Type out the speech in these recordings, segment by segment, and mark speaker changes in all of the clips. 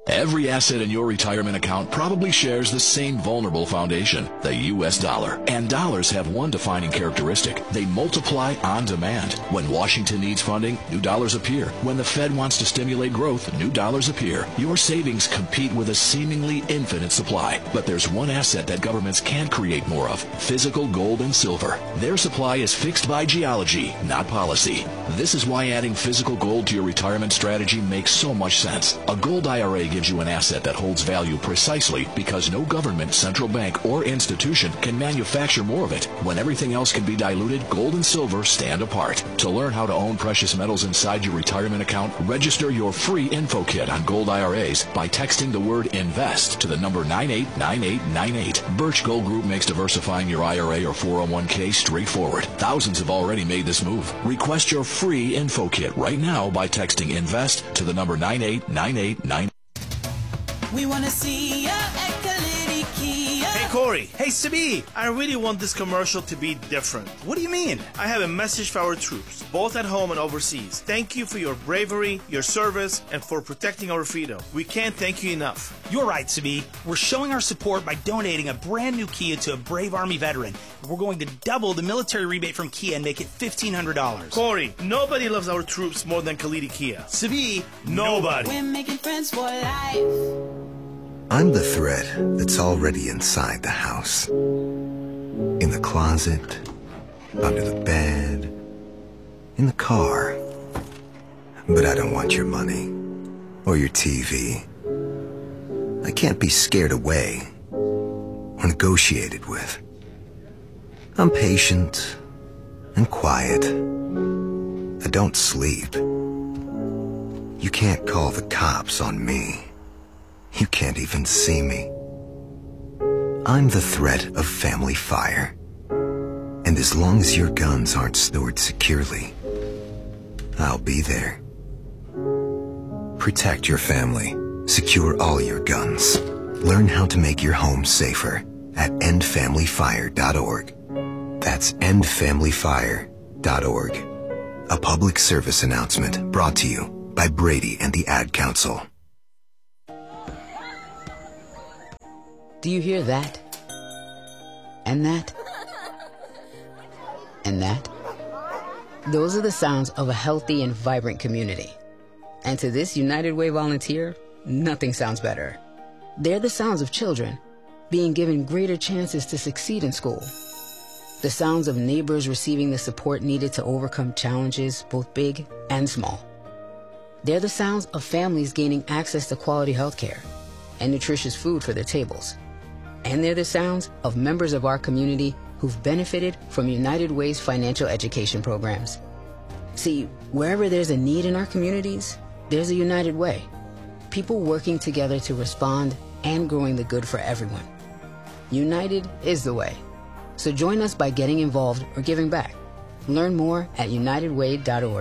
Speaker 1: Every asset in your retirement account probably shares the same vulnerable foundation, the U.S. dollar. And dollars have one defining characteristic. They multiply on demand. When Washington needs funding, new dollars appear. When the Fed wants to stimulate growth, new dollars appear. Your savings compete with a seemingly infinite supply. But there's one asset that governments can't create more of: physical gold and silver. Their supply is fixed by geology, not policy. This is why adding physical gold to your retirement strategy makes so much sense. A gold IRA gives you an asset that holds value precisely because no government, central bank, or institution can manufacture more of it. When everything else can be diluted, gold and silver stand apart. To learn how to own precious metals inside your retirement account, register your free info kit on gold IRAs by texting the word INVEST to the number 989898. Birch Gold Group makes diversifying your IRA or 401k straightforward. Thousands have already made this move. Request your free info kit right now by texting INVEST to the number 989898.
Speaker 2: We want to see ya at Kalidi Kia.
Speaker 3: Hey, Corey. Hey, Sabi. I really want this commercial to be different.
Speaker 4: What do you mean?
Speaker 3: I have a message for our troops, both at home and overseas. Thank you for your bravery, your service, and for protecting our freedom. We can't thank you enough.
Speaker 4: You're right, Sabi. We're showing our support by donating a brand new Kia to a brave Army veteran. We're going to double the military rebate from Kia and make it $1,500.
Speaker 3: Corey, nobody loves our troops more than Kalidi Kia.
Speaker 4: Sabi,
Speaker 3: nobody.
Speaker 2: We're making friends for life.
Speaker 5: I'm the thread that's already inside the house. In the closet, under the bed, in the car. But I don't want your money or your TV. I can't be scared away or negotiated with. I'm patient and quiet. I don't sleep. You can't call the cops on me. You can't even see me. I'm the threat of family fire. And as long as your guns aren't stored securely, I'll be there. Protect your family. Secure all your guns. Learn how to make your home safer at endfamilyfire.org. That's endfamilyfire.org. A public service announcement brought to you by Brady and the Ad Council.
Speaker 6: Do you hear that? And that? And that? Those are the sounds of a healthy and vibrant community. And to this United Way volunteer, nothing sounds better. They're the sounds of children being given greater chances to succeed in school. The sounds of neighbors receiving the support needed to overcome challenges, both big and small. They're the sounds of families gaining access to quality health care and nutritious food for their tables. And they're the sounds of members of our community who've benefited from United Way's financial education programs. See, wherever there's a need in our communities, there's a United Way. People working together to respond and growing the good for everyone. United is the way. So join us by getting involved or giving back. Learn more at unitedway.org.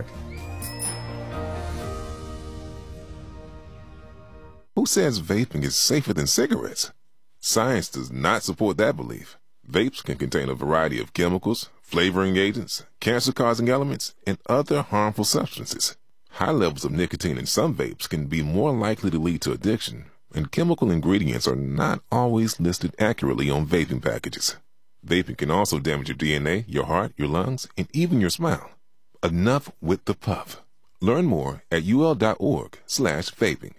Speaker 7: Who says vaping is safer than cigarettes? Science does not support that belief. Vapes can contain a variety of chemicals, flavoring agents, cancer-causing elements, and other harmful substances. High levels of nicotine in some vapes can be more likely to lead to addiction, and chemical ingredients are not always listed accurately on vaping packages. Vaping can also damage your DNA, your heart, your lungs, and even your smile. Enough with the puff. Learn more at ul.org/vaping.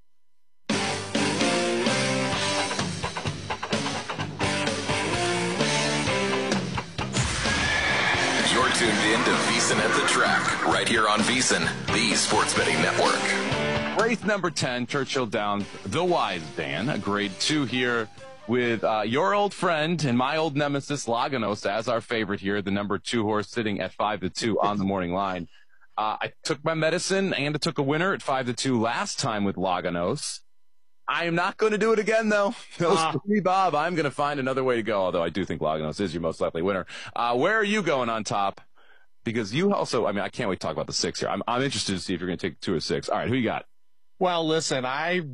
Speaker 8: You're tuned in to VEASAN at the Track, right here on VEASAN, the sports betting network.
Speaker 9: Race number 10, Churchill Downs, the Wise Dan, grade 2 here with your old friend and my old nemesis, Laganos, as our favorite here, the number 2 horse sitting at 5-2 on the morning line. I took my medicine and I took a winner at 5-2 last time with Laganos. I am not going to do it again, though. For me, Bob, I'm going to find another way to go, although I do think Laganos is your most likely winner. Where are you going on top? Because you also, I can't wait to talk about the 6 here. I'm interested to see if you're going to take 2 or 6. All right, who you got?
Speaker 10: Well, listen,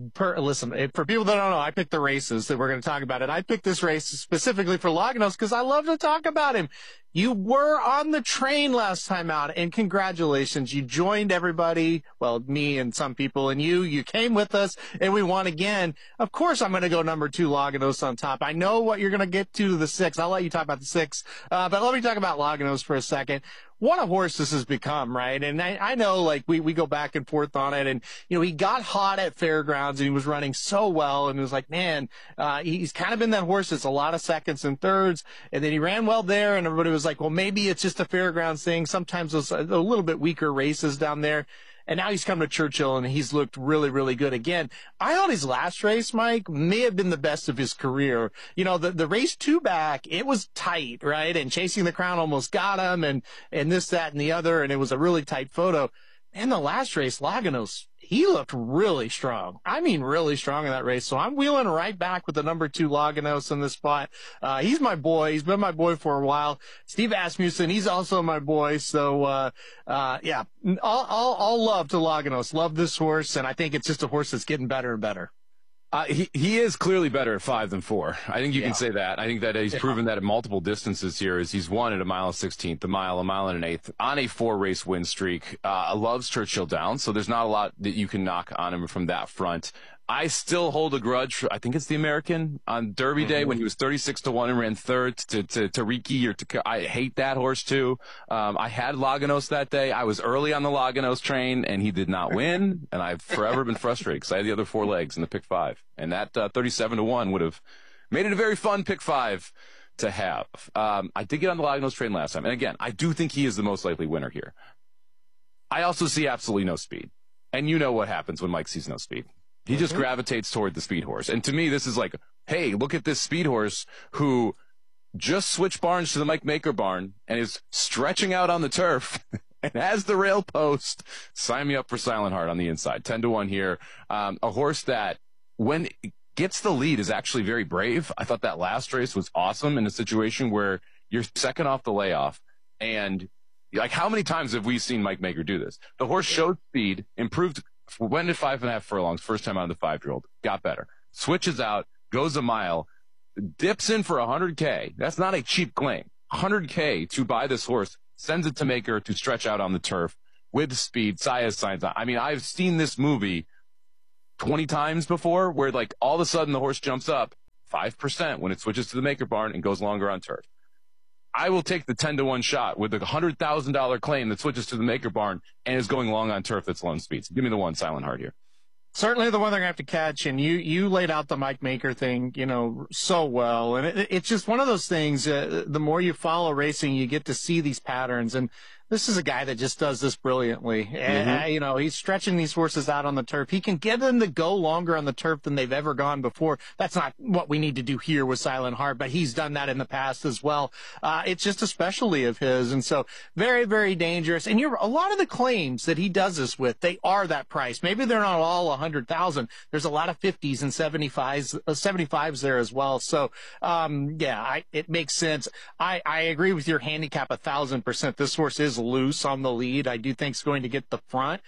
Speaker 10: for people that don't know, I picked the races that we're going to talk about, and I picked this race specifically for Laganos because I love to talk about him. You were on the train last time out, and congratulations. You joined everybody, well, me and some people, and you came with us, and we won again. Of course, I'm going to go number 2, Laganos on top. I know what you're going to get to the 6. I'll let you talk about the 6, but let me talk about Laganos for a second. What a horse this has become, right? And I know, like, we go back and forth on it, and, you know, he got hot at Fairgrounds, and he was running so well, and it was like, man, he's kind of been that horse that's a lot of seconds and thirds, and then he ran well there, and everybody was like, well, maybe it's just a Fairgrounds thing. Sometimes those a little bit weaker races down there. And now he's come to Churchill, and he's looked really, really good again. I thought his last race, Mike, may have been the best of his career. You know, the race 2 back, it was tight, right? And Chasing the Crown almost got him, and this, that, and the other, and it was a really tight photo. And the last race, Laganos, he looked really strong. I mean, really strong in that race. So I'm wheeling right back with the number 2 Laganos in this spot. He's my boy. He's been my boy for a while. Steve Asmussen, he's also my boy. So, yeah, all love to Laganos. Love this horse. And I think it's just a horse that's getting better and better.
Speaker 9: He is clearly better at 5 than 4. I think you can say that. I think that he's proven that at multiple distances here as he's won at a mile and 16th, a mile and an eighth on a 4-race win streak. Loves Churchill Downs, so there's not a lot that you can knock on him from that front. I still hold a grudge for, I think it's the American on Derby Day when he was 36-1 and ran third to Tariki or to, I hate that horse too. I had Laganos that day. I was early on the Laganos train and he did not win. And I've forever been frustrated because I had the other 4 legs in the pick 5. And that 37-1 would have made it a very fun pick 5 to have. I did get on the Laganos train last time. And again, I do think he is the most likely winner here. I also see absolutely no speed. And you know what happens when Mike sees no speed. He just gravitates toward the speed horse. And to me, this is like, hey, look at this speed horse who just switched barns to the Mike Maker barn and is stretching out on the turf and has the rail post. Sign me up for Silent Heart on the inside. 10-1 here. A horse that, when it gets the lead, is actually very brave. I thought that last race was awesome in a situation where you're second off the layoff. And, like, how many times have we seen Mike Maker do this? The horse showed speed, improved, went at 5.5 furlongs, first time out of the 5-year-old, got better, switches out, goes a mile, dips in for 100K. That's not a cheap claim. 100K to buy this horse, sends it to Maker to stretch out on the turf with speed. Saez signs on. I mean, I've seen this movie 20 times before where, like, all of a sudden the horse jumps up 5% when it switches to the Maker barn and goes longer on turf. I will take the 10-1 shot with a $100,000 claim that switches to the Maker barn and is going long on turf that's lone speeds. Give me the 1, Silent Heart here.
Speaker 10: Certainly the one they're going to have to catch, and you laid out the Mike Maker thing, you know, so well. And it's just one of those things, the more you follow racing, you get to see these patterns. And this is a guy that just does this brilliantly. And, you know, he's stretching these horses out on the turf. He can get them to go longer on the turf than they've ever gone before. That's not what we need to do here with Silent Heart, but he's done that in the past as well. It's just a specialty of his. And so very, very dangerous. And a lot of the claims that he does this with, they are that price. Maybe they're not all 100,000. There's a lot of 50s and 75s there as well. So, it makes sense. I agree with your handicap 1,000%. This horse is loose on the lead. I do think it's going to get the front.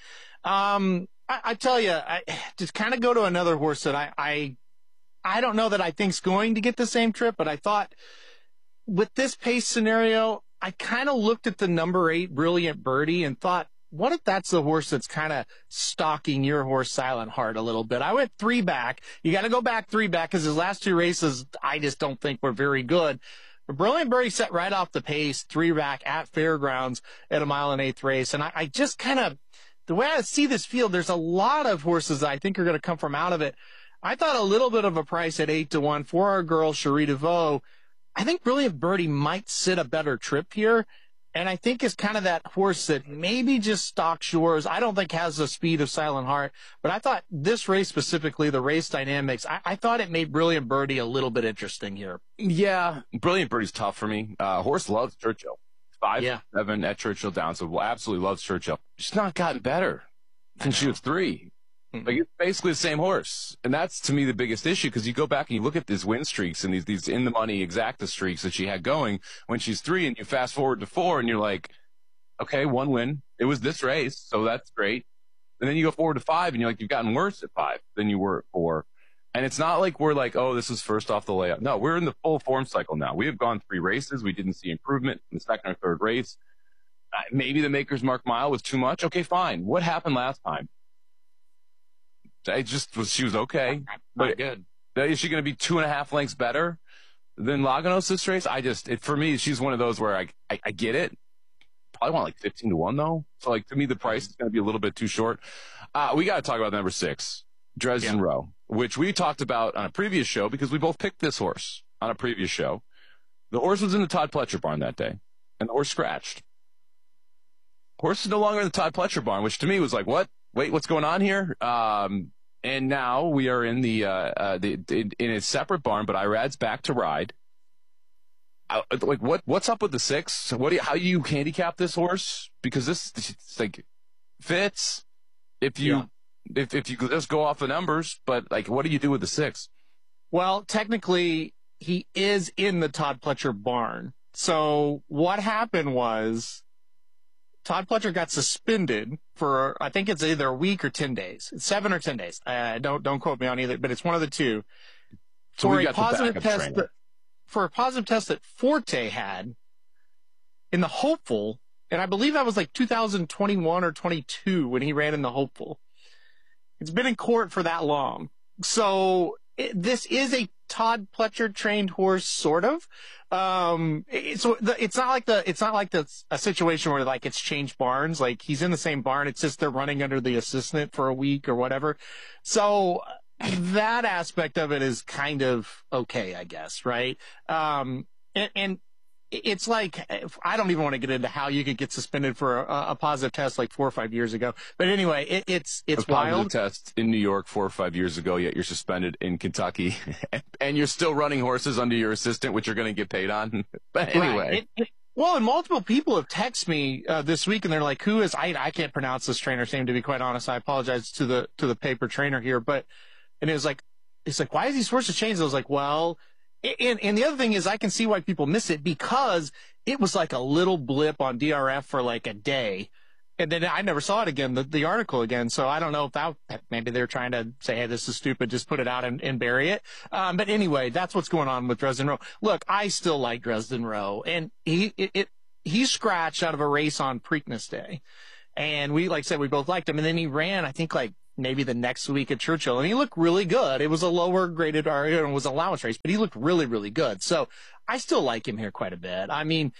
Speaker 10: I tell you, to kind of go to another horse that I don't know that I think's going to get the same trip, but I thought with this pace scenario, I kind of looked at the number 8 Brilliant Birdie and thought, what if that's the horse that's kind of stalking your horse Silent Heart a little bit? I went 3 back. You got to go back 3 back because his last 2 races, I just don't think were very good. But Brilliant Birdie set right off the pace, 3 back at Fairgrounds at a mile and 1/8 race. And I just kind of, the way I see this field, there's a lot of horses that I think are going to come from out of it. I thought a little bit of a price at 8-1 for our girl, Cherie DeVoe. I think Brilliant Birdie might sit a better trip here. And I think is kind of that horse that maybe just stalks yours. I don't think has the speed of Silent Heart, but I thought this race specifically, the race dynamics, I thought it made Brilliant Birdie a little bit interesting here.
Speaker 9: Yeah, Brilliant Birdie's tough for me. Horse loves Churchill. 5-7 at Churchill Downs, so absolutely loves Churchill. She's not gotten better since she was 3. Like, it's basically the same horse. And that's, to me, the biggest issue, because you go back and you look at these win streaks and these in-the-money exacta streaks that she had going when she's 3, and you fast forward to 4, and you're like, okay, 1 win. It was this race, so that's great. And then you go forward to 5, and you're like, you've gotten worse at 5 than you were at 4. And it's not like we're like, oh, this is first off the layout. No, we're in the full form cycle now. We have gone 3 races. We didn't see improvement in the second or third race. Maybe the Maker's Mark mile was too much. Okay, fine. What happened last time? She was okay.
Speaker 10: Not good.
Speaker 9: Is she going to be 2.5 lengths better than Laganos this race? For me, she's one of those where I get it. Probably want like 15-1 though. So like to me, the price is going to be a little bit too short. We got to talk about number 6, Dresden Row, which we talked about on a previous show because we both picked this horse on a previous show. The horse was in the Todd Pletcher barn that day, and the horse scratched. Horse is no longer in the Todd Pletcher barn, which to me was like, what? Wait, what's going on here? And now we are in in a separate barn, but Irad's back to ride. What's up with the 6? How do you handicap this horse? Because this like fits if you just go off the numbers, but like, what do you do with the 6?
Speaker 10: Well, technically, he is in the Todd Pletcher barn. So what happened was Todd Pletcher got suspended for, I think it's either a week or 10 days. It's 7 or 10 days. Don't quote me on either, but it's one of the two.
Speaker 9: So we got the backup trainer.
Speaker 10: For a positive test that Forte had in the Hopeful, and I believe that was like 2021 or 22 when he ran in the Hopeful. It's been in court for that long. So this is a Todd Pletcher trained horse, sort of. It's not like a situation where like it's changed barns. Like he's in the same barn. It's just they're running under the assistant for a week or whatever. So that aspect of it is kind of okay, I guess, right? And it's like, I don't even want to get into how you could get suspended for a positive test like 4 or 5 years ago. But anyway, it's wild.
Speaker 9: Positive test in New York 4 or 5 years ago, yet you're suspended in Kentucky, and you're still running horses under your assistant, which you're going to get paid on. But anyway.
Speaker 10: Right. Well, and multiple people have texted me this week, and they're like, "Who is?" I can't pronounce this trainer's name, to be quite honest. I apologize to the paper trainer here, but. And it's like, why is these horses changed? I was like, well, and the other thing is I can see why people miss it because it was like a little blip on DRF for like a day. And then I never saw it again, the article again. So I don't know if that, maybe they're trying to say, hey, this is stupid, just put it out and bury it. But anyway, that's what's going on with Dresden Row. Look, I still like Dresden Row, and he scratched out of a race on Preakness Day. And we, like I said, we both liked him. And then he ran, I think, like, maybe the next week at Churchill, and he looked really good. It was a lower graded, or it was an allowance race, but he looked really, really good. So I still like him here quite a bit. I mean,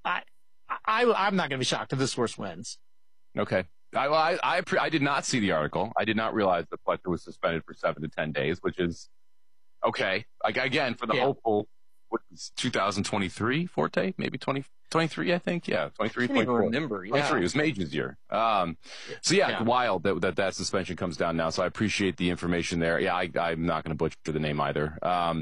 Speaker 10: I'm not going to be shocked if this horse wins.
Speaker 9: Okay. I did not see the article. I did not realize that Pletcher was suspended for 7 to 10 days, which is okay. Like, again, for the hopeful, what is 2023 Forte? Maybe 2023, I think. Yeah, 23, 24.
Speaker 10: Remember, yeah.
Speaker 9: 23. It was Mage's year. Wild that suspension comes down now. So I appreciate the information there. Yeah, I'm not going to butcher the name either.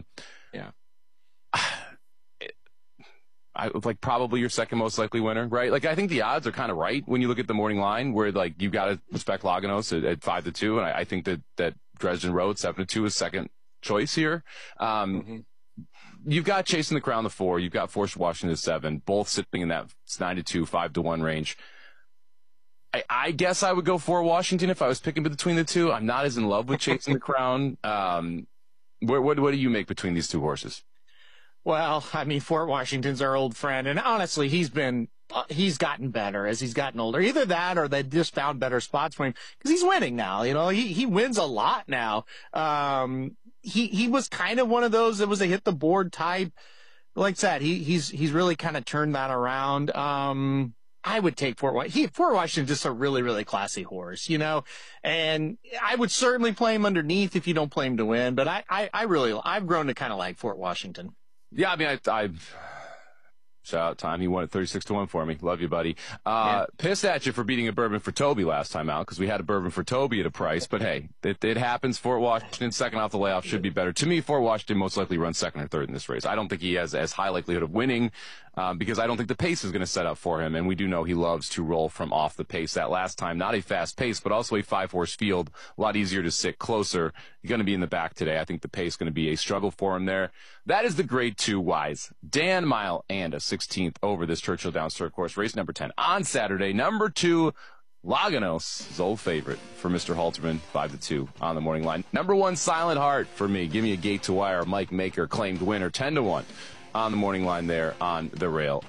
Speaker 9: I like probably your second most likely winner, right? Like I think the odds are kind of right when you look at the morning line, where like you got to respect Laganos at 5-2, and I think that Dresden Row at 7-2 is second choice here. You've got Chasing the Crown the 4. You've got Force Washington the 7, both sitting in that 9-2, 5-1 range. I guess I would go for Washington if I was picking between the two. I'm not as in love with Chasing the Crown. What do you make between these two horses?
Speaker 10: Well, I mean, Fort Washington's our old friend, and honestly, he's gotten better as he's gotten older. Either that, or they just found better spots for him because he's winning now. You know, he wins a lot now. He was kind of one of those that was a hit the board type. Like I said, he's really kind of turned that around. I would take Fort Washington. Fort Washington's just a really, really classy horse, you know, and I would certainly play him underneath if you don't play him to win, but I've grown to kind of like Fort Washington.
Speaker 9: Yeah, I mean, I shout out Tom. He won at 36-1 for me. Love you, buddy. Pissed at you for beating a bourbon for Toby last time out because we had a bourbon for Toby at a price. But hey, it happens. Fort Washington, second off the layoff, should be better. To me, Fort Washington most likely runs second or third in this race. I don't think he has as high likelihood of winning because I don't think the pace is going to set up for him. And we do know he loves to roll from off the pace. That last time, not a fast pace, but also a 5-horse field. A lot easier to sit closer. He's going to be in the back today. I think the pace is going to be a struggle for him there. That is the grade 2 Wise. Dan Mile and a 16th over this Churchill Downs Circuit course, race number 10 on Saturday. Number 2, Laganos, his old favorite, for Mr. Halterman, 5-2 on the morning line. Number 1, Silent Heart for me. Give me a gate to wire. Mike Maker, claimed winner, 10-1 on the morning line there on the rail.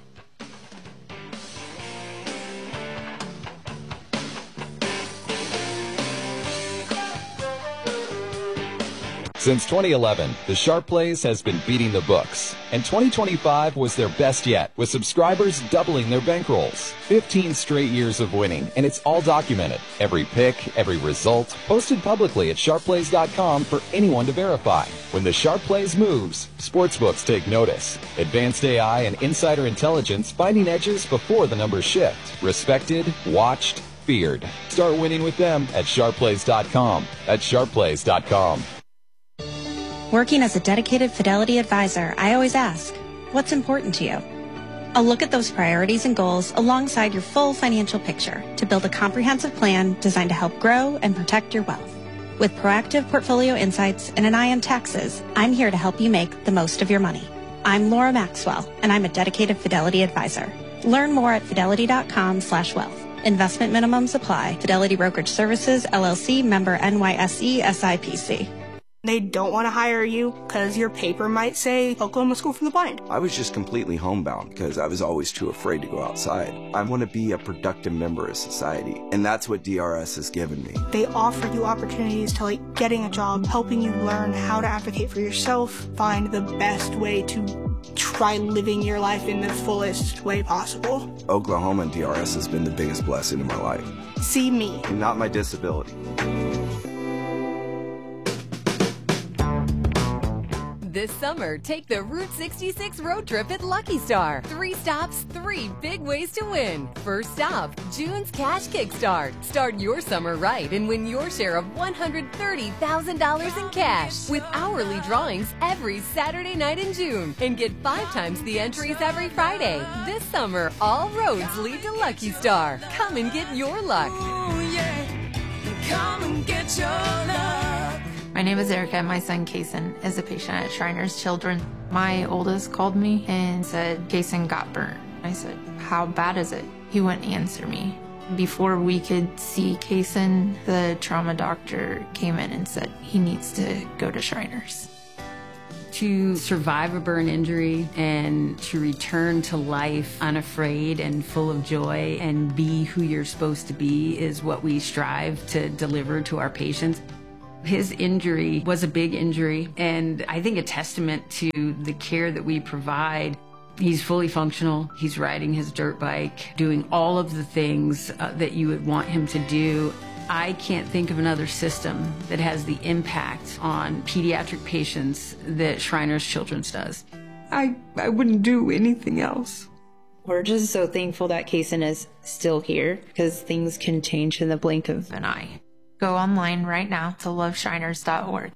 Speaker 11: Since 2011, the Sharp Plays has been beating the books, and 2025 was their best yet, with subscribers doubling their bankrolls. 15 straight years of winning, and it's all documented. Every pick, every result, posted publicly at sharpplays.com for anyone to verify. When the Sharp Plays moves, sportsbooks take notice. Advanced AI and insider intelligence finding edges before the numbers shift. Respected, watched, feared. Start winning with them at sharpplays.com. That's sharpplays.com.
Speaker 12: Working as a dedicated Fidelity advisor, I always ask, what's important to you? I'll look at those priorities and goals alongside your full financial picture to build a comprehensive plan designed to help grow and protect your wealth. With proactive portfolio insights and an eye on taxes, I'm here to help you make the most of your money. I'm Laura Maxwell, and I'm a dedicated Fidelity advisor. Learn more at fidelity.com/wealth. Investment minimums apply. Fidelity Brokerage Services, LLC, member NYSE, SIPC.
Speaker 13: They don't want to hire you because your paper might say Oklahoma School for the Blind.
Speaker 14: I was just completely homebound because I was always too afraid to go outside. I want to be a productive member of society, and that's what DRS has given me.
Speaker 13: They offer you opportunities to getting a job, helping you learn how to advocate for yourself, find the best way to try living your life in the fullest way possible.
Speaker 14: Oklahoma and DRS has been the biggest blessing in my life.
Speaker 13: See me.
Speaker 14: And not my disability.
Speaker 15: This summer, take the Route 66 road trip at Lucky Star. 3 stops, 3 big ways to win. First stop, June's Cash Kickstart. Start your summer right and win your share of $130,000 in cash with hourly drawings every Saturday night in June. And get 5 times the entries every Friday. This summer, all roads lead to Lucky Star. Come and get your luck.
Speaker 2: Ooh, yeah. Come and get your luck.
Speaker 16: My name is Erica. My son, Kason, is a patient at Shriners Children. My oldest called me and said, Kason got burnt. I said, how bad is it? He wouldn't answer me. Before we could see Kason, the trauma doctor came in and said he needs to go to Shriners.
Speaker 17: To survive a burn injury and to return to life unafraid and full of joy and be who you're supposed to be is what we strive to deliver to our patients. His injury was a big injury, and I think a testament to the care that we provide. He's fully functional. He's riding his dirt bike, doing all of the things that you would want him to do. I can't think of another system that has the impact on pediatric patients that Shriners Children's does.
Speaker 16: I wouldn't do anything else. We're just so thankful that Kason is still here because things can change in the blink of an eye. Go online right now to loveshriners.org.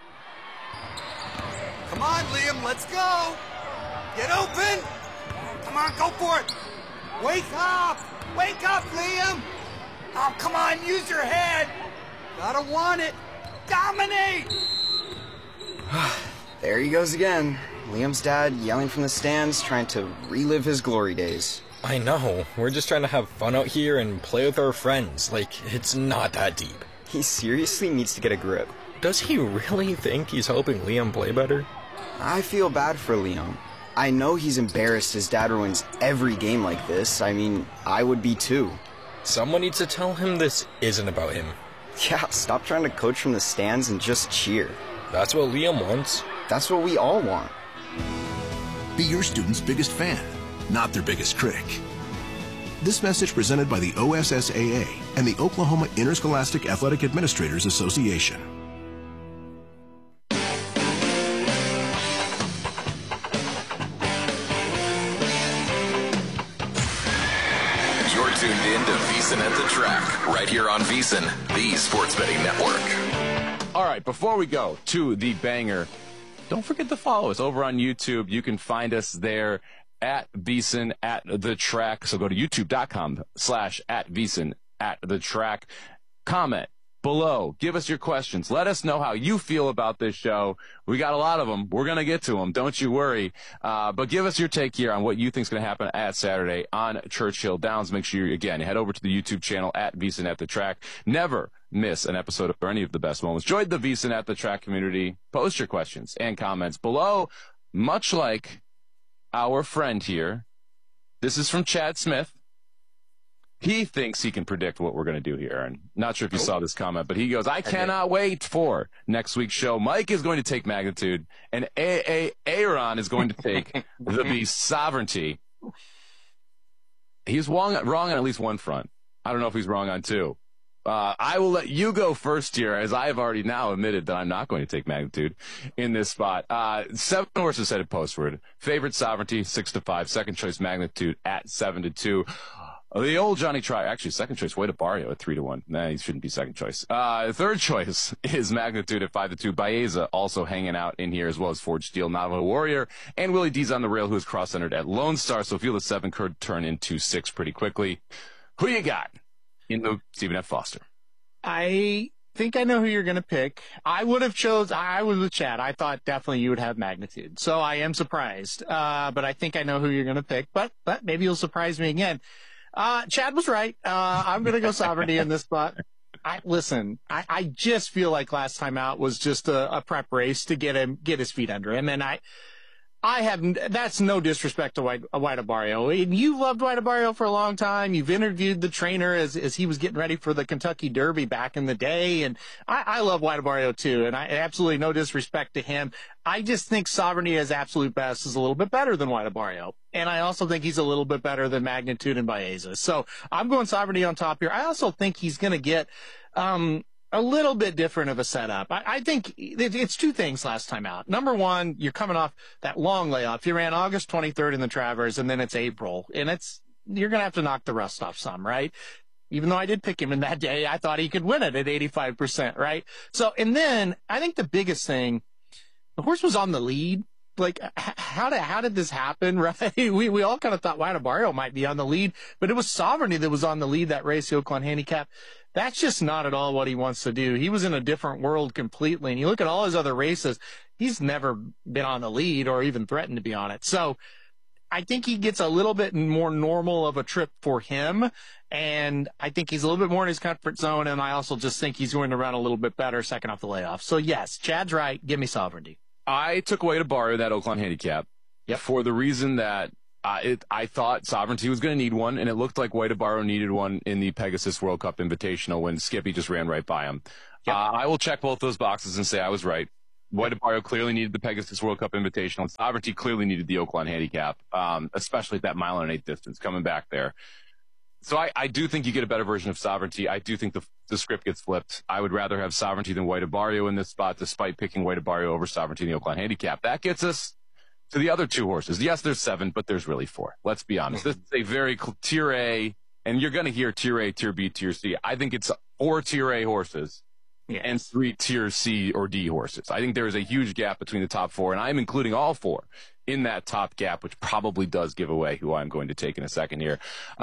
Speaker 18: Come on, Liam, let's go! Get open! Come on, go for it! Wake up! Wake up, Liam! Oh, come on, use your head! Gotta want it! Dominate!
Speaker 19: There he goes again. Liam's dad yelling from the stands, trying to relive his glory days.
Speaker 20: I know. We're just trying to have fun out here and play with our friends. It's not that deep.
Speaker 19: He seriously needs to get a grip.
Speaker 20: Does he really think he's helping Liam play better?
Speaker 19: I feel bad for Liam. I know he's embarrassed his dad ruins every game like this. I mean, I would be too.
Speaker 20: Someone needs to tell him this isn't about him.
Speaker 19: Yeah, stop trying to coach from the stands and just cheer.
Speaker 20: That's what Liam wants.
Speaker 19: That's what we all want.
Speaker 21: Be your student's biggest fan, not their biggest critic. This message presented by the OSSAA and the Oklahoma Interscholastic Athletic Administrators Association.
Speaker 8: You're tuned in to VEASAN at the Track, right here on VEASAN, the sports betting network.
Speaker 9: All right, before we go to the banger, don't forget to follow us over on YouTube. You can find us there at VEASAN at the Track. So go to youtube.com/@VEASAN at the Track. Comment, below. Give us your questions. Let us know how you feel about this show. We got a lot of them. We're going to get to them. Don't you worry. But give us your take here on what you think is going to happen at Saturday on Churchill Downs. Make sure, again, head over to the YouTube channel at VSiN at the Track. Never miss an episode of any of the best moments. Join the VSiN at the Track community. Post your questions and comments below, much like our friend here. This is from Chad Smith. He thinks he can predict what we're going to do here. And not sure if you saw this comment, but he goes, I cannot wait for next week's show. Mike is going to take Magnitude, and Aaron is going to take the Beast Sovereignty. He's wrong on at least one front. I don't know if he's wrong on two. I will let you go first here, as I have already now admitted that I'm not going to take Magnitude in this spot. 7 horses headed postward. Favorite Sovereignty, 6-5. Second choice Magnitude at 7-2. The old Johnny actually second choice, Way to Barrio at 3-1. Nah, he shouldn't be second choice. Third choice is Magnitude at 5-2. Baeza also hanging out in here, as well as Forge Steel, Navajo Warrior, and Willie D's on the rail, who is cross-centered at Lone Star. So feel the 7 could turn into 6 pretty quickly. Who you got in the Stephen F. Foster?
Speaker 10: I think I know who you're going to pick. I was with Chad. I thought definitely you would have Magnitude. So I am surprised. But I think I know who you're going to pick. But maybe you'll surprise me again. Chad was right. I'm going to go Sovereignty in this spot. I just feel like last time out was just a prep race to get his feet under him. And that's no disrespect to White Barrio. You loved White Barrio for a long time. You've interviewed the trainer as he was getting ready for the Kentucky Derby back in the day. And I love White Barrio too. And I absolutely no disrespect to him. I just think Sovereignty as absolute best is a little bit better than White Barrio. And I also think he's a little bit better than Magnitude and Baeza. So I'm going Sovereignty on top here. I also think he's going to get, a little bit different of a setup. I think it's 2 things last time out. Number one, you're coming off that long layoff. You ran August 23rd in the Travers, and then it's April. And you're going to have to knock the rust off some, right? Even though I did pick him in that day, I thought he could win it at 85%, right? So, and then I think the biggest thing, the horse was on the lead. Like, how did this happen, right? We all kind of thought White Barrio might be on the lead, but it was Sovereignty that was on the lead that race, the Oaklawn Handicap. That's just not at all what he wants to do. He was in a different world completely. And you look at all his other races, he's never been on the lead or even threatened to be on it. So I think he gets a little bit more normal of a trip for him. And I think he's a little bit more in his comfort zone. And I also just think he's going to run a little bit better second off the layoff. So yes, Chad's right. Give me Sovereignty.
Speaker 9: I took away to Barrio that Oaklawn Handicap for the reason that I thought Sovereignty was going to need one, and it looked like Way to Barrio needed one in the Pegasus World Cup Invitational when Skippy just ran right by him. Yep. I will check both those boxes and say I was right. Way to Barrio clearly needed the Pegasus World Cup Invitational. Sovereignty clearly needed the Oaklawn Handicap, especially at that 1 1/8 distance coming back there. So I do think you get a better version of Sovereignty. I do think the script gets flipped. I would rather have Sovereignty than Way to Barrio in this spot, despite picking Way to Barrio over Sovereignty in the Oaklawn Handicap. That gets us to the other 2 horses. Yes, there's 7, but there's really 4. Let's be honest. This is a very Tier A, and you're going to hear Tier A, Tier B, Tier C. I think it's 4 Tier A horses and 3 Tier C or D horses. I think there is a huge gap between the top 4, and I'm including all 4 in that top gap, which probably does give away who I'm going to take in a second here.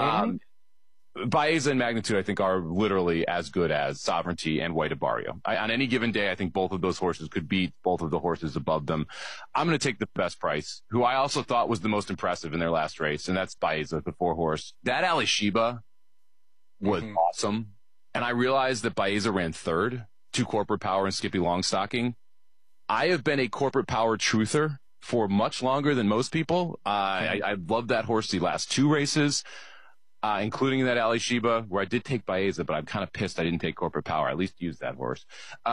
Speaker 9: Baeza and Magnitude, I think, are literally as good as Sovereignty and Way to Barrio. On any given day, I think both of those horses could beat both of the horses above them. I'm going to take the best price, who I also thought was the most impressive in their last race, and that's Baeza, the 4 horse. That Ali Sheba was awesome. And I realized that Baeza ran 3rd to Corporate Power and Skippy Longstocking. I have been a Corporate Power truther for much longer than most people. I loved that horse the last 2 races. Including that Ali Sheba, where I did take Baeza, but I'm kind of pissed I didn't take Corporate Power. I at least used that horse.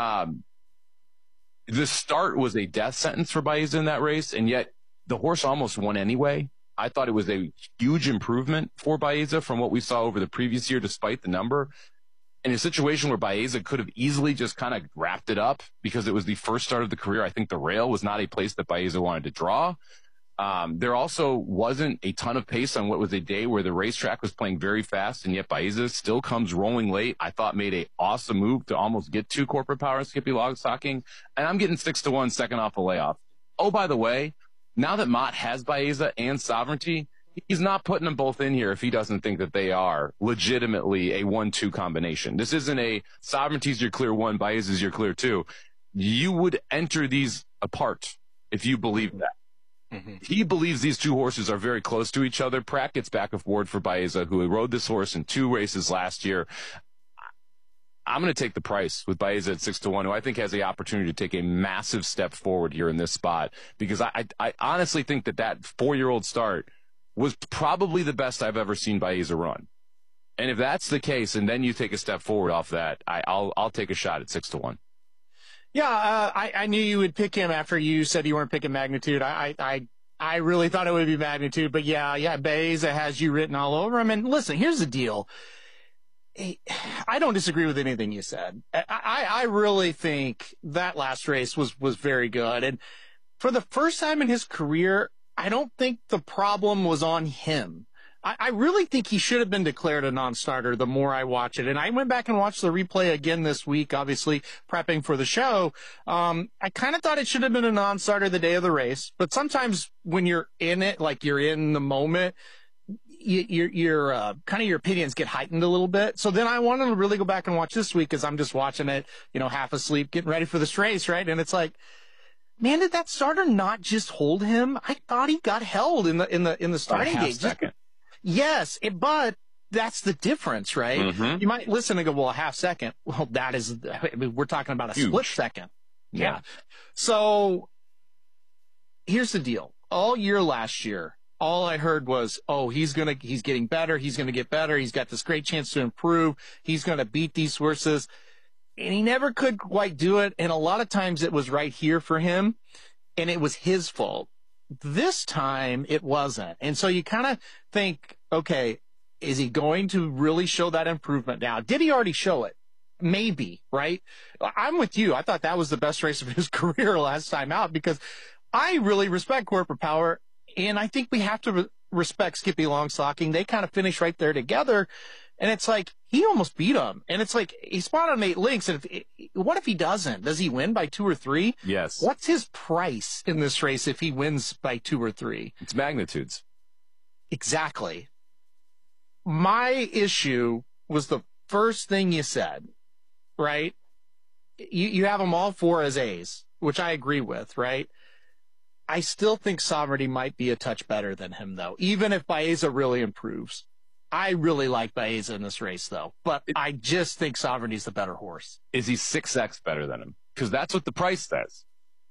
Speaker 9: The start was a death sentence for Baeza in that race, and yet the horse almost won anyway. I thought it was a huge improvement for Baeza from what we saw over the previous year, despite the number. In a situation where Baeza could have easily just kind of wrapped it up because it was the first start of the career, I think the rail was not a place that Baeza wanted to draw. There also wasn't a ton of pace on what was a day where the racetrack was playing very fast, and yet Baeza still comes rolling late. I thought made a awesome move to almost get to Corporate Power and Skippy Longstocking, and I'm getting 6-1 second off the layoff. Oh, by the way, now that Mott has Baeza and Sovereignty, He's not putting them both in here if he doesn't think that they are legitimately a 1-2 combination. This isn't a Sovereignty's your clear 1, Baeza's your clear 2. You would enter these apart if you believe that. Mm-hmm. He believes these two horses are very close to each other. Pratt gets back and forward for Baeza, who rode this horse in 2 races last year. I'm going to take the price with Baeza at 6-1, who I think has the opportunity to take a massive step forward here in this spot, because I honestly think that 4-year-old start was probably the best I've ever seen Baeza run. And if that's the case, and then you take a step forward off that, I'll take a shot at 6-1.
Speaker 10: Yeah, I knew you would pick him after you said you weren't picking Magnitude. I really thought it would be Magnitude, but yeah, Baeza has you written all over him. And listen, here's the deal. I don't disagree with anything you said. I really think that last race was very good. And for the first time in his career, I don't think the problem was on him. I really think he should have been declared a non-starter the more I watch it. And I went back and watched the replay again this week, obviously prepping for the show. I kind of thought it should have been a non-starter the day of the race. But sometimes when you're in it, like you're in the moment, your kind of your opinions get heightened a little bit. So then I wanted to really go back and watch this week because I'm just watching it, half asleep, getting ready for this race, right? And it's like, man, did that starter not just hold him? I thought he got held in the starting gate. Yes, but that's the difference, right? Mm-hmm. You might listen and go, well, a half second. Well, we're talking about a split second. Yeah. So here's the deal. All year last year, all I heard was, he's getting better. He's going to get better. He's got this great chance to improve. He's going to beat these horses. And he never could quite do it. And a lot of times it was right here for him, and it was his fault. This time it wasn't. And so you kind of think, okay, is he going to really show that improvement now? Did he already show it? Maybe, right? I'm with you. I thought that was the best race of his career last time out because I really respect Corporate Power. And I think we have to respect Skippy Longstocking. They kind of finished right there together. And it's like, he almost beat him. And it's like, he spotted him 8 lengths. And what if he doesn't? Does he win by 2 or 3?
Speaker 9: Yes.
Speaker 10: What's his price in this race if he wins by 2 or 3?
Speaker 9: It's Magnitudes.
Speaker 10: Exactly. My issue was the first thing you said, right? You have them all 4 as A's, which I agree with, right? I still think Sovereignty might be a touch better than him, though, even if Baeza really improves. I really like Baeza in this race, though, but I just think Sovereignty's the better horse.
Speaker 9: Is he 6x better than him? Because that's what the price says.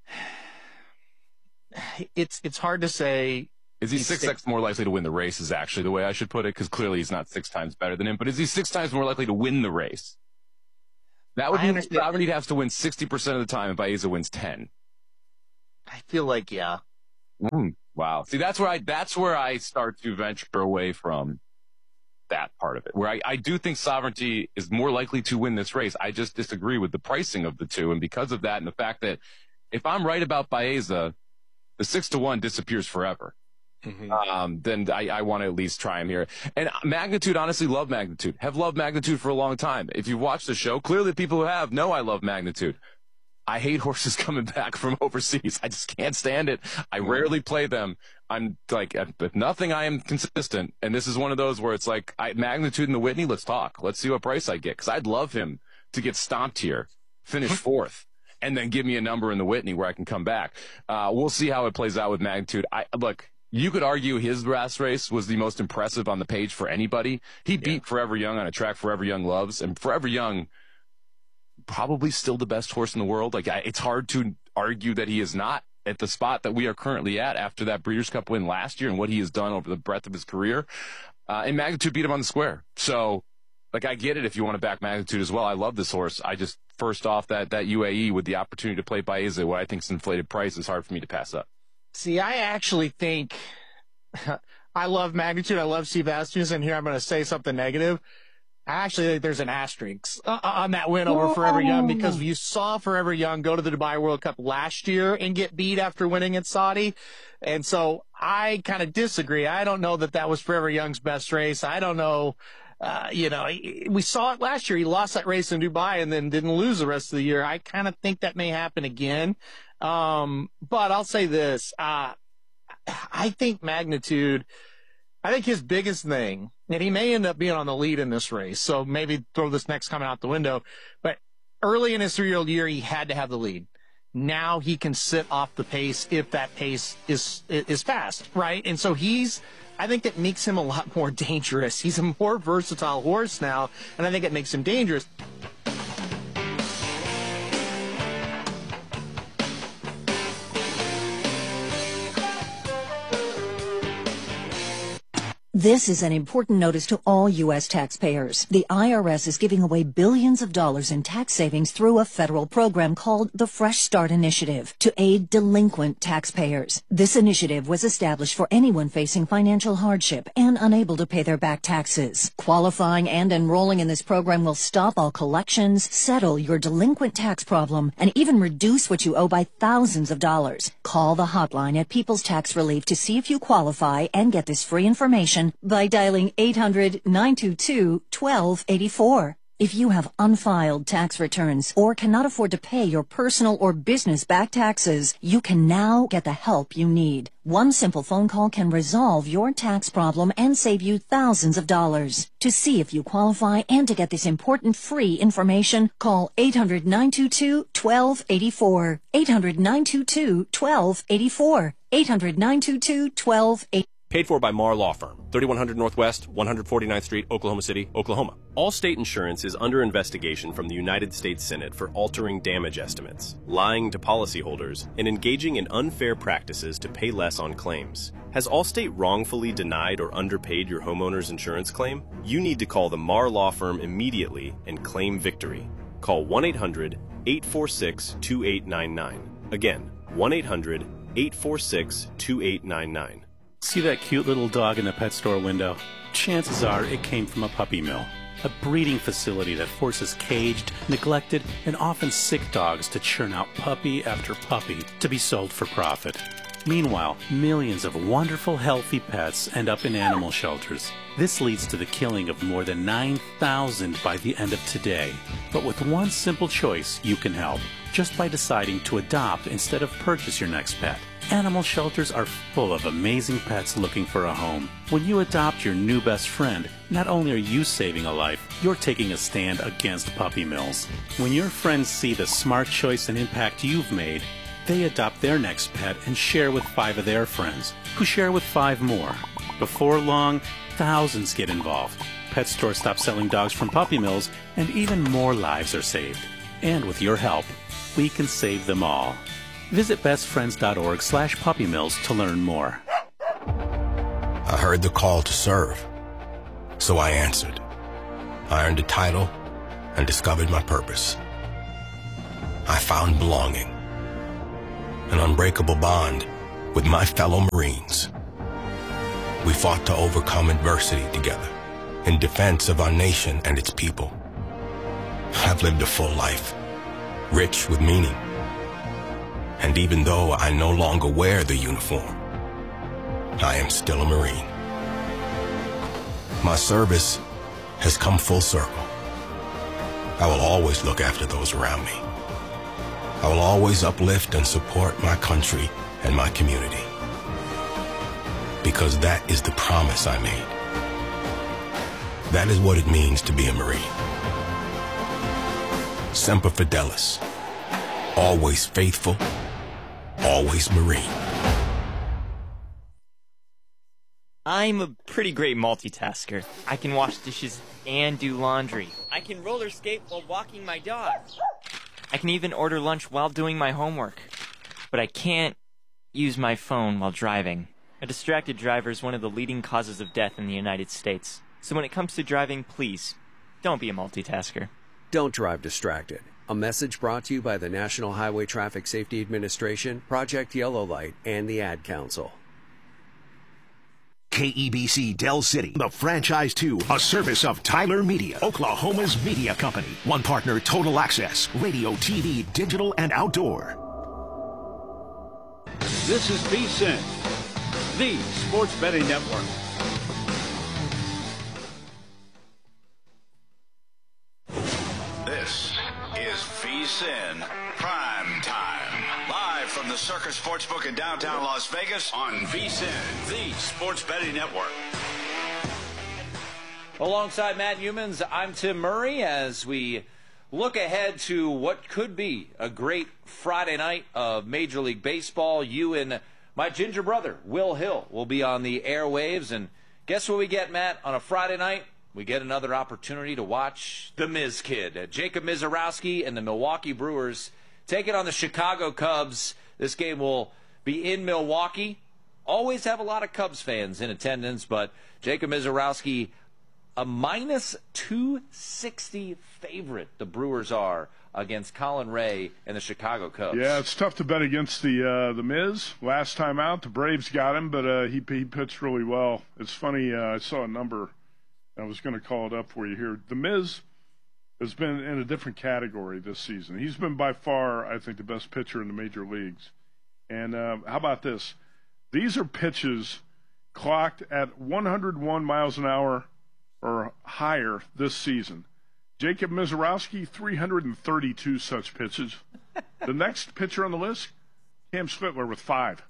Speaker 10: It's hard to say.
Speaker 9: Is he 6x more likely to win the race is actually the way I should put it, because clearly he's not 6 times better than him, but is he 6 times more likely to win the race? That would mean that Sovereignty has to win 60% of the time and Baeza wins 10.
Speaker 10: I feel like, yeah.
Speaker 9: Wow. See, that's where I start to venture away from that part of it, where I do think Sovereignty is more likely to win this race. I just disagree with the pricing of the two. And because of that and the fact that if I'm right about Baeza, the 6-1 disappears forever. Mm-hmm. Then I want to at least try him here. And Magnitude, honestly, love Magnitude. Have loved Magnitude for a long time. If you've watched the show, clearly people who have know I love Magnitude. I hate horses coming back from overseas. I just can't stand it. I rarely play them. I'm like, if nothing, I am consistent. And this is one of those where it's like, Magnitude in the Whitney, let's talk. Let's see what price I get. Because I'd love him to get stomped here, finish 4th, and then give me a number in the Whitney where I can come back. We'll see how it plays out with Magnitude. Look, you could argue his last race was the most impressive on the page for anybody. He beat Forever Young on a track Forever Young loves, and Forever Young probably still the best horse in the world. Like, it's hard to argue that he is not at the spot that we are currently at after that Breeders' Cup win last year and what he has done over the breadth of his career. And Magnitude beat him on the square. So, like, I get it if you want to back Magnitude as well. I love this horse. I just, first off, that UAE with the opportunity to play Baeza, what I think is inflated price, is hard for me to pass up.
Speaker 10: See, I actually think I love Magnitude. I love Steve Asmussen, and here I'm going to say something negative. I actually think there's an asterisk on that win over Forever Young, because you saw Forever Young go to the Dubai World Cup last year and get beat after winning at Saudi. And so I kind of disagree. I don't know that was Forever Young's best race. I don't know. We saw it last year. He lost that race in Dubai and then didn't lose the rest of the year. I kind of think that may happen again. But I'll say this. I think Magnitude I think his biggest thing, and he may end up being on the lead in this race, so maybe throw this next comment out the window, but early in his 3-year-old year, he had to have the lead. Now he can sit off the pace if that pace is fast, right? And so I think that makes him a lot more dangerous. He's a more versatile horse now, and I think it makes him dangerous.
Speaker 1: This is an important notice to all U.S. taxpayers. The IRS is giving away billions of dollars in tax savings through a federal program called the Fresh Start Initiative to aid delinquent taxpayers. This initiative was established for anyone facing financial hardship and unable to pay their back taxes. Qualifying and enrolling in this program will stop all collections, settle your delinquent tax problem, and even reduce what you owe by thousands of dollars. Call the hotline at People's Tax Relief to see if you qualify and get this free information by dialing 800-922-1284. If you have unfiled tax returns or cannot afford to pay your personal or business back taxes, you can now get the help you need. One simple phone call can resolve your tax problem and save you thousands of dollars. To see if you qualify and to get this important free information, call 800-922-1284. 800-922-1284. 800-922-1284.
Speaker 22: Paid for by Marr Law Firm, 3100 Northwest, 149th Street, Oklahoma City, Oklahoma. Allstate Insurance is under investigation from the United States Senate for altering damage estimates, lying to policyholders, and engaging in unfair practices to pay less on claims. Has Allstate wrongfully denied or underpaid your homeowner's insurance claim? You need to call the Marr Law Firm immediately and claim victory. Call 1-800-846-2899. Again, 1-800-846-2899.
Speaker 23: See that cute little dog in the pet store window? Chances are it came from a puppy mill, a breeding facility that forces caged, neglected, and often sick dogs to churn out puppy after puppy to be sold for profit. Meanwhile, millions of wonderful, healthy pets end up in animal shelters. This leads to the killing of more than 9,000 by the end of today. But with one simple choice, you can help, just by deciding to adopt instead of purchase your next pet. Animal shelters are full of amazing pets looking for a home. When you adopt your new best friend, not only are you saving a life, you're taking a stand against puppy mills. When your friends see the smart choice and impact you've made, they adopt their next pet and share with 5 of their friends, who share with 5 more. Before long, thousands get involved. Pet stores stop selling dogs from puppy mills, and even more lives are saved. And with your help, we can save them all. Visit bestfriends.org/puppymills to learn more.
Speaker 21: I heard the call to serve, so I answered. I earned a title and discovered my purpose. I found belonging, an unbreakable bond with my fellow Marines. We fought to overcome adversity together in defense of our nation and its people. I've lived a full life, rich with meaning. And even though I no longer wear the uniform, I am still a Marine. My service has come full circle. I will always look after those around me. I will always uplift and support my country and my community. Because that is the promise I made. That is what it means to be a Marine. Semper Fidelis. Always faithful. Always Marine.
Speaker 24: I'm a pretty great multitasker. I can wash dishes and do laundry. I can roller skate while walking my dog. I can even order lunch while doing my homework. But I can't use my phone while driving. A distracted driver is one of the leading causes of death in the United States. So when it comes to driving, please, don't be a multitasker.
Speaker 25: Don't drive distracted. A message brought to you by the National Highway Traffic Safety Administration, Project Yellow Light, and the Ad Council.
Speaker 21: KEBC Del City, the Franchise 2, a service of Tyler Media, Oklahoma's media company. One partner, Total Access, radio, TV, digital, and outdoor.
Speaker 26: This is VSiN, the Sports Betting Network.
Speaker 27: This is VSiN Prime Time. Live from the Circus Sportsbook in downtown Las Vegas on VSiN, the Sports Betting Network.
Speaker 3: Alongside Matt Humans, I'm Tim Murray as we look ahead to what could be a great Friday night of Major League Baseball. You and my ginger brother, Will Hill, will be on the airwaves. And guess what we get, Matt, on a Friday night? We get another opportunity to watch the Miz Kid. Jacob Misiorowski and the Milwaukee Brewers take it on the Chicago Cubs. This game will be in Milwaukee. Always have a lot of Cubs fans in attendance, but Jacob Misiorowski, a minus 260 favorite, the Brewers are against Colin Ray and the Chicago Cubs.
Speaker 4: Yeah, it's tough to bet against the Miz. Last time out, the Braves got him, but he pitched really well. It's funny, I saw a number. I was going to call it up for you here. The Miz has been in a different category this season. He's been by far, I think, the best pitcher in the major leagues. And how about this? These are pitches clocked at 101 miles an hour or higher this season. Jacob Misiorowski, 332 such pitches. The next pitcher on the list, Cam Slittler with 5.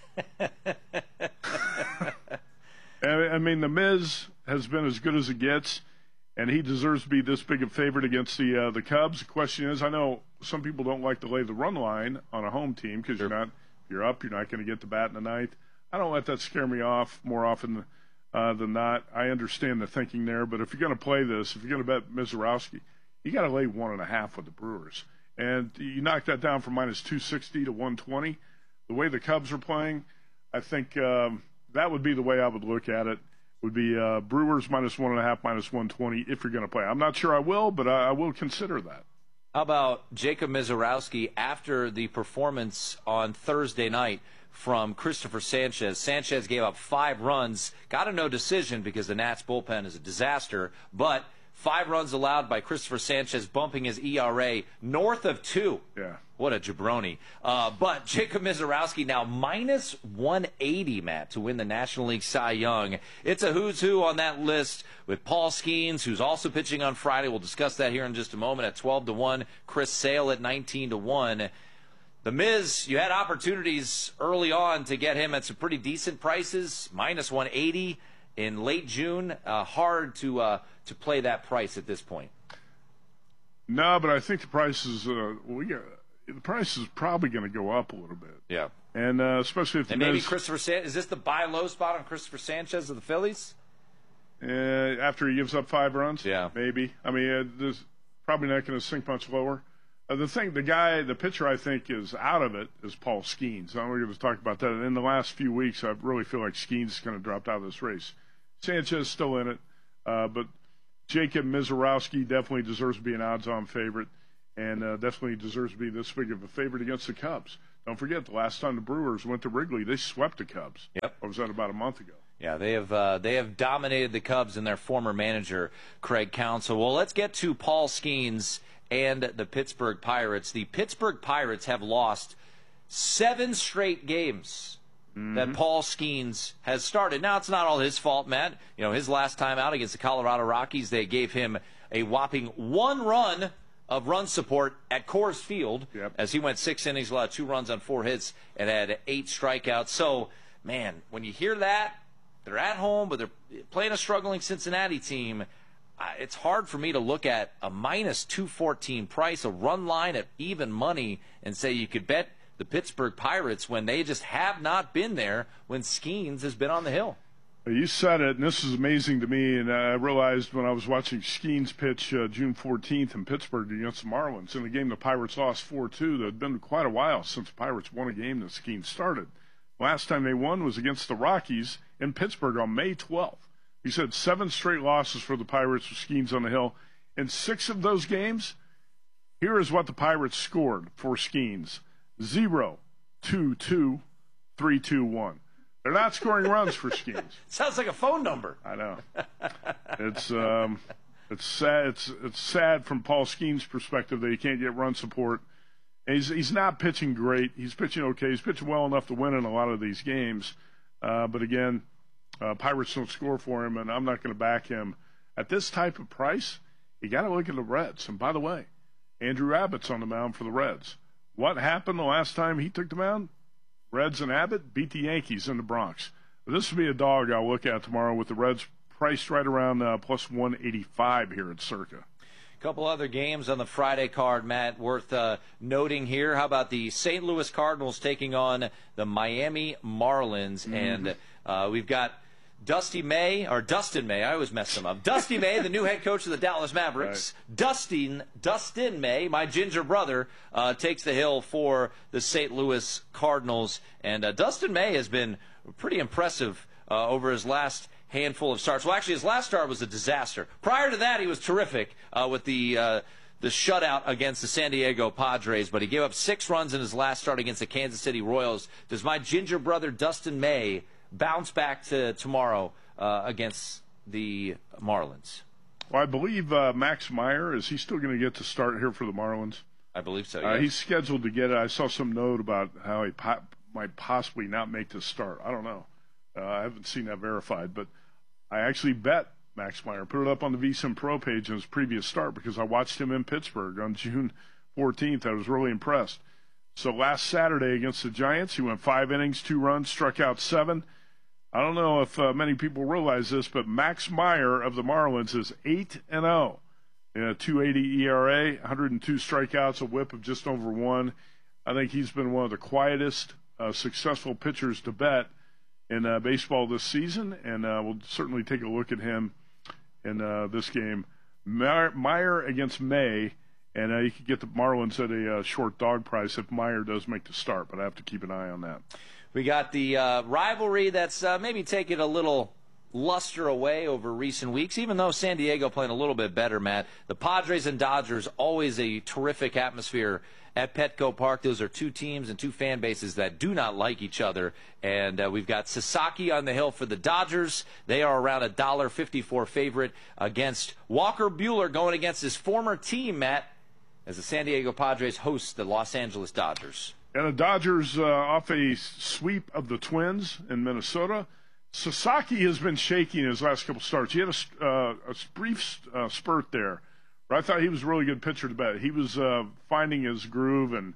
Speaker 4: I mean, the Miz has been as good as it gets, and he deserves to be this big a favorite against the Cubs. The question is, I know some people don't like to lay the run line on a home team because you're up, you're not going to get the bat in the ninth. I don't let that scare me off more often than not. I understand the thinking there, but if you're going to play this, if you're going to bet Misiorowski, you got to lay 1.5 with the Brewers. And you knock that down from minus 260 to 120. The way the Cubs are playing, I think that would be the way I would look at it. Would be Brewers minus 1.5, minus 120 if you're going to play. I'm not sure I will, but I will consider that.
Speaker 3: How about Jacob Misiorowski after the performance on Thursday night from Christopher Sanchez? Sanchez gave up 5 runs, got a no decision because the Nats bullpen is a disaster, but 5 runs allowed by Christopher Sanchez, bumping his ERA north of 2.
Speaker 4: Yeah.
Speaker 3: What a jabroni. But Jacob Misiorowski now minus 180, Matt, to win the National League Cy Young. It's a who's who on that list with Paul Skeens, who's also pitching on Friday. We'll discuss that here in just a moment at 12-1. Chris Sale at 19-1. The Miz, you had opportunities early on to get him at some pretty decent prices, minus 180 in late June. Hard to play that price at this point.
Speaker 4: No, but I think the price is the price is probably going to go up a little bit.
Speaker 3: Yeah,
Speaker 4: and especially if the
Speaker 3: maybe
Speaker 4: Miz,
Speaker 3: Christopher Sanchez, is this the buy low spot on Christopher Sanchez of the Phillies?
Speaker 4: After he gives up 5 runs,
Speaker 3: yeah,
Speaker 4: maybe. I mean, there's probably not going to sink much lower. The pitcher I think is out of it is Paul Skeens. I'm going to talk about that. And in the last few weeks, I really feel like Skeens is going to drop out of this race. Sanchez is still in it, but Jacob Misiorowski definitely deserves to be an odds-on favorite, and definitely deserves to be this big of a favorite against the Cubs. Don't forget, the last time the Brewers went to Wrigley, they swept the Cubs.
Speaker 3: Yep.
Speaker 4: Or was that about a month ago?
Speaker 3: Yeah, they have dominated the Cubs and their former manager, Craig Counsell. Well, let's get to Paul Skeens and the Pittsburgh Pirates. The Pittsburgh Pirates have lost 7 straight games that Paul Skeens has started. Now, it's not all his fault, Matt. You know, his last time out against the Colorado Rockies, they gave him a whopping 1 run of run support at Coors Field as he went 6 innings, allowed 2 runs on 4 hits, and had 8 strikeouts. So, man, when you hear that, they're at home, but they're playing a struggling Cincinnati team. It's hard for me to look at a minus 214 price, a run line at even money, and say you could bet the Pittsburgh Pirates when they just have not been there when Skeens has been on the hill.
Speaker 4: You said it, and this is amazing to me, and I realized when I was watching Skeens pitch June 14th in Pittsburgh against the Marlins, in the game the Pirates lost 4-2. It had been quite a while since the Pirates won a game that Skeens started. Last time they won was against the Rockies in Pittsburgh on May 12th. He said 7 straight losses for the Pirates with Skeens on the hill. In 6 of those games, here is what the Pirates scored for Skeens. 0, 2, 2, 3, 2, 1. They're not scoring runs for Skeens.
Speaker 3: Sounds like a phone number.
Speaker 4: I know. It's sad. It's sad from Paul Skeens' perspective that he can't get run support. And he's not pitching great. He's pitching okay. He's pitching well enough to win in a lot of these games. But again, Pirates don't score for him, and I'm not going to back him. At this type of price, you got to look at the Reds. And by the way, Andrew Abbott's on the mound for the Reds. What happened the last time he took the mound? Reds and Abbott beat the Yankees in the Bronx. This will be a dog I'll look at tomorrow with the Reds priced right around plus 185 here at Circa.
Speaker 3: A couple other games on the Friday card, Matt, worth noting here. How about the St. Louis Cardinals taking on the Miami Marlins? And we've got Dustin May, I always mess them up. Dusty May, the new head coach of the Dallas Mavericks. Right. Dustin May, my ginger brother, takes the hill for the St. Louis Cardinals. And Dustin May has been pretty impressive over his last handful of starts. Well, actually, his last start was a disaster. Prior to that, he was terrific with the shutout against the San Diego Padres, but he gave up 6 runs in his last start against the Kansas City Royals. Does my ginger brother Dustin May bounce back to tomorrow against the Marlins?
Speaker 4: Well, I believe Max Meyer, is he still going to get to start here for the Marlins?
Speaker 3: I believe so, yes.
Speaker 4: He's scheduled to get it. I saw some note about how he might possibly not make the start. I don't know. I haven't seen that verified, but I actually bet Max Meyer, put it up on the VSiN Pro page in his previous start because I watched him in Pittsburgh on June 14th. I was really impressed. So last Saturday against the Giants, he went 5 innings, 2 runs, struck out 7. I don't know if many people realize this, but Max Meyer of the Marlins is 8-0. 2.80 ERA, 102 strikeouts, a whip of just over 1. I think he's been one of the quietest, successful pitchers to bet in baseball this season, and we'll certainly take a look at him in this game. Meyer against May, and you could get the Marlins at a short dog price if Meyer does make the start, but I have to keep an eye on that.
Speaker 3: We got the rivalry that's maybe taken a little luster away over recent weeks, even though San Diego playing a little bit better, Matt. The Padres and Dodgers, always a terrific atmosphere at Petco Park. Those are 2 teams and 2 fan bases that do not like each other. And we've got Sasaki on the hill for the Dodgers. They are around a $1.54 favorite against Walker Buehler, going against his former team, Matt, as the San Diego Padres host the Los Angeles Dodgers.
Speaker 4: And the Dodgers off a sweep of the Twins in Minnesota. Sasaki has been shaky in his last couple starts. He had a brief spurt there. I thought he was a really good pitcher to bet. He was finding his groove, and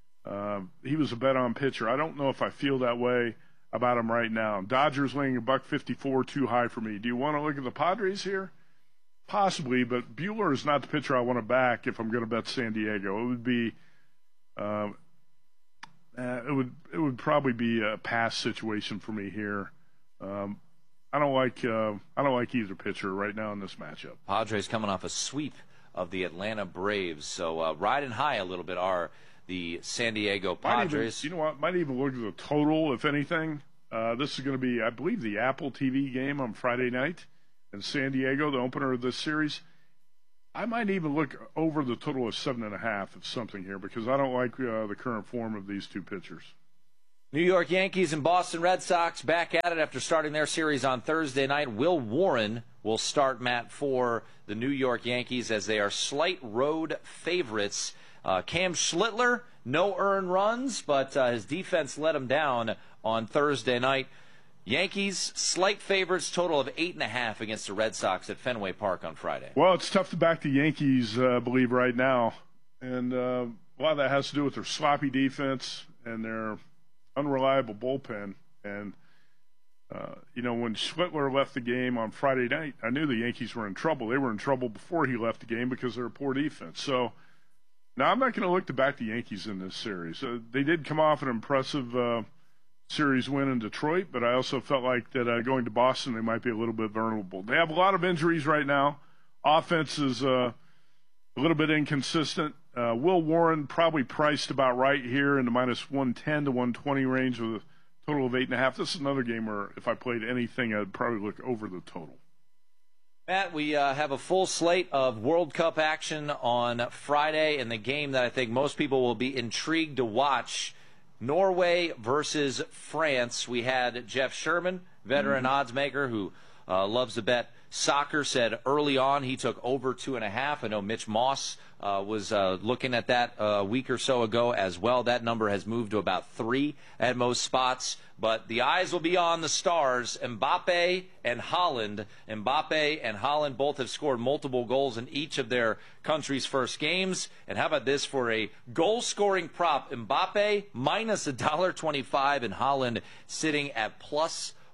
Speaker 4: he was a bet-on pitcher. I don't know if I feel that way about him right now. Dodgers laying $1.54 too high for me. Do you want to look at the Padres here? Possibly, but Buehler is not the pitcher I want to back if I'm going to bet San Diego. It would be it would probably be a pass situation for me here. I don't like either pitcher right now in this matchup.
Speaker 3: Padres coming off a sweep of the Atlanta Braves, so riding high a little bit are the San Diego Padres.
Speaker 4: You know what? Might even look at the total, if anything. This is going to be, I believe, the Apple TV game on Friday night in San Diego, the opener of this series. I might even look over the total of 7.5 of something here because I don't like the current form of these 2 pitchers.
Speaker 3: New York Yankees and Boston Red Sox back at it after starting their series on Thursday night. Will Warren will start, Matt, for the New York Yankees as they are slight road favorites. Cam Schlittler, no earned runs, but his defense let him down on Thursday night. Yankees, slight favorites, total of 8.5 against the Red Sox at Fenway Park on Friday.
Speaker 4: Well, it's tough to back the Yankees, I believe, right now. And a lot of that has to do with their sloppy defense and their unreliable bullpen. And, when Schlittler left the game on Friday night, I knew the Yankees were in trouble. They were in trouble before he left the game because of their poor defense. So now I'm not going to look to back the Yankees in this series. They did come off an impressive series win in Detroit, but I also felt like that going to Boston, they might be a little bit vulnerable. They have a lot of injuries right now. Offense is a little bit inconsistent. Will Warren probably priced about right here in the minus 110 to 120 range with a total of 8.5. This is another game where if I played anything, I'd probably look over the total.
Speaker 3: Matt, we have a full slate of World Cup action on Friday, and the game that I think most people will be intrigued to watch, Norway versus France. We had Jeff Sherman, veteran odds maker who loves to bet soccer, said early on he took over 2.5. I know Mitch Moss was looking at that a week or so ago as well. That number has moved to about 3 at most spots. But the eyes will be on the stars, Mbappe and Haaland. Mbappe and Haaland both have scored multiple goals in each of their country's first games. And how about this for a goal-scoring prop? Mbappe minus $1.25 and Haaland sitting at plus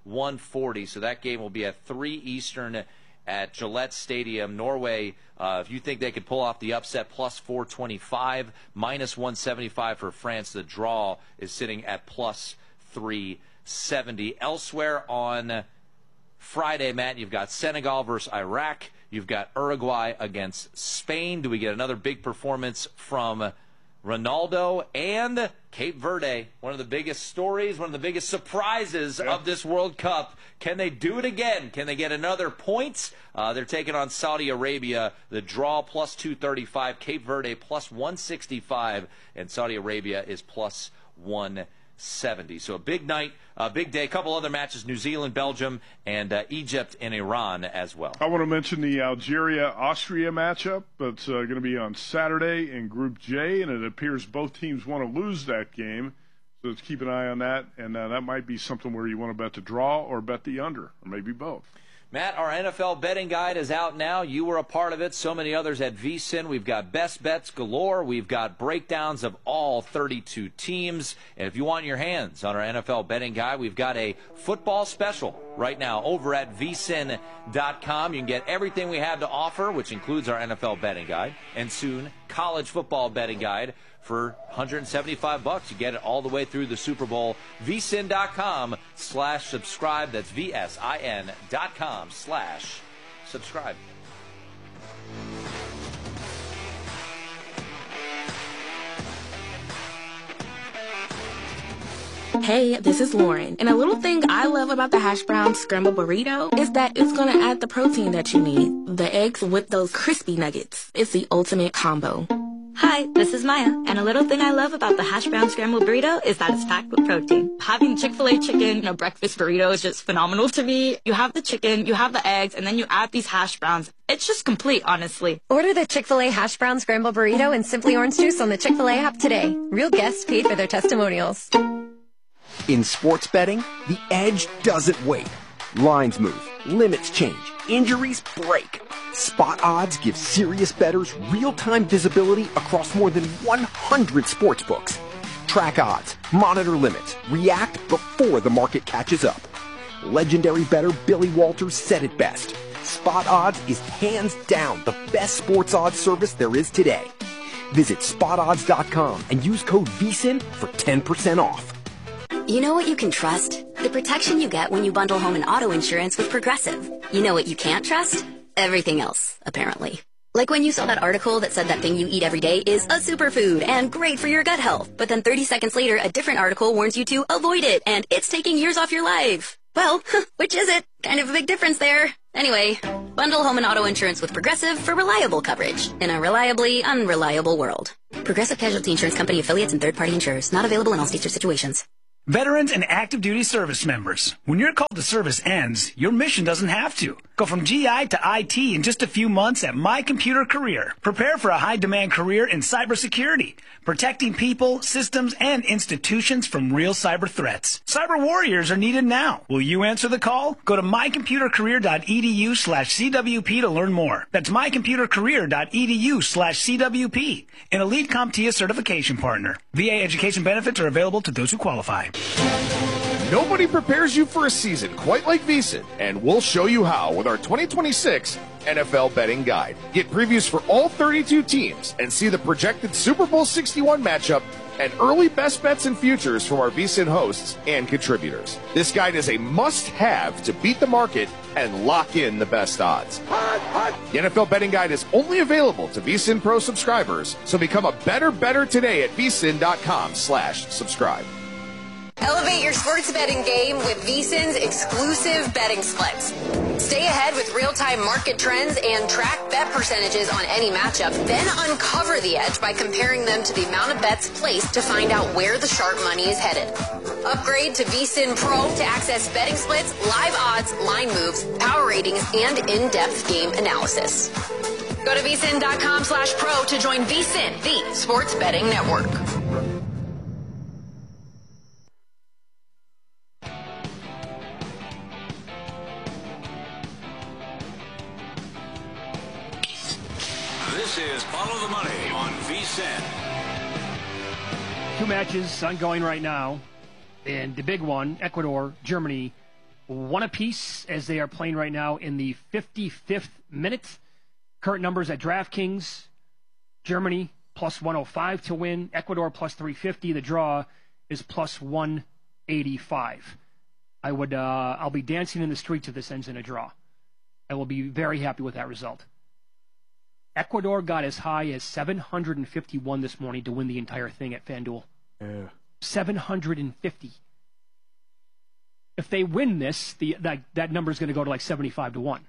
Speaker 3: 140. So that game will be at 3 Eastern at Gillette Stadium. Norway, if you think they could pull off the upset, plus 425, minus 175 for France. The draw is sitting at plus 370. Elsewhere on Friday, Matt, you've got Senegal versus Iraq. You've got Uruguay against Spain. Do we get another big performance from Ronaldo? And Cape Verde, one of the biggest stories, one of the biggest surprises of this World Cup. Can they do it again? Can they get another point? They're taking on Saudi Arabia. The draw plus 235, Cape Verde plus 165, and Saudi Arabia is plus 170. So a big night, a big day. A couple other matches, New Zealand, Belgium, and Egypt and Iran as well.
Speaker 4: I want to mention the Algeria-Austria matchup. That's going to be on Saturday in Group J, and it appears both teams want to lose that game. So let's keep an eye on that, and that might be something where you want to bet the draw or bet the under, or maybe both.
Speaker 3: Matt, our NFL betting guide is out now. You were a part of it. So many others at VSiN. We've got best bets galore. We've got breakdowns of all 32 teams. And if you want your hands on our NFL betting guide, we've got a football special right now over at vsin.com. You can get everything we have to offer, which includes our NFL betting guide, and soon college football betting guide for $175. You get it all the way through the Super Bowl. vsin.com/subscribe. That's vsin.com/subscribe.
Speaker 5: Hey, this is Lauren. And a little thing I love about the hash brown scramble burrito is that it's going to add the protein that you need. The eggs with those crispy nuggets. It's the ultimate combo.
Speaker 6: Hi, this is Maya, and a little thing I love about the hash brown scrambled burrito is that it's packed with protein. Having Chick-fil-A chicken in a breakfast burrito is just phenomenal to me. You have the chicken, you have the eggs, and then you add these hash browns. It's just complete, honestly.
Speaker 7: Order the Chick-fil-A hash brown scrambled burrito and Simply Orange Juice on the Chick-fil-A app today. Real guests paid for their testimonials.
Speaker 11: In sports betting, the edge doesn't wait. Lines move, limits change, injuries break. Spot Odds gives serious bettors real-time visibility across more than 100 sportsbooks. Track odds, monitor limits, react before the market catches up. Legendary bettor Billy Walters said it best. Spot Odds is hands down the best sports odds service there is today. Visit spotodds.com and use code VSiN for 10% off.
Speaker 12: You know what you can trust? The protection you get when you bundle home and auto insurance with Progressive. You know what you can't trust? Everything else, apparently. Like when you saw that article that said that thing you eat every day is a superfood and great for your gut health, but then 30 seconds later, a different article warns you to avoid it, and it's taking years off your life. Well, which is it? Kind of a big difference there. Anyway, bundle home and auto insurance with Progressive for reliable coverage in a reliably unreliable world. Progressive Casualty Insurance Company affiliates and third-party insurers. Not available in all states or situations.
Speaker 13: Veterans and active duty service members, when your call to service ends, your mission doesn't have to. Go from GI to IT in just a few months at My Computer Career. Prepare for a high-demand career in cybersecurity, protecting people, systems, and institutions from real cyber threats. Cyber warriors are needed now. Will you answer the call? Go to mycomputercareer.edu/CWP to learn more. That's mycomputercareer.edu/CWP. An elite CompTIA certification partner. VA education benefits are available to those who qualify.
Speaker 14: Nobody prepares you for a season quite like VSiN, and we'll show you how with our 2026 NFL Betting Guide. Get previews for all 32 teams and see the projected Super Bowl 61 matchup and early best bets and futures from our VSiN hosts and contributors. This guide is a must-have to beat the market and lock in the best odds. The NFL Betting Guide is only available to VSiN Pro subscribers, so become a better today at vsin.com/subscribe.
Speaker 28: Elevate your sports betting game with VSiN's exclusive betting splits. Stay ahead with real-time market trends and track bet percentages on any matchup. Then uncover the edge by comparing them to the amount of bets placed to find out where the sharp money is headed. Upgrade to VSiN Pro to access betting splits, live odds, line moves, power ratings, and in-depth game analysis. Go to vsin.com/pro to join VSiN, the sports betting network.
Speaker 27: This is Follow the Money on VSiN.
Speaker 29: Two matches ongoing right now, and the big one, Ecuador, Germany,
Speaker 2: 1 apiece as they are playing right now in the 55th minute. Current numbers at DraftKings: Germany plus 105 to win, Ecuador plus 350. The draw is plus 185. I'll be dancing in the streets if this ends in a draw. I will be very happy with that result. Ecuador got as high as 751 this morning to win the entire thing at FanDuel. 750. If they win this, that number is going to go to like 75 to 1.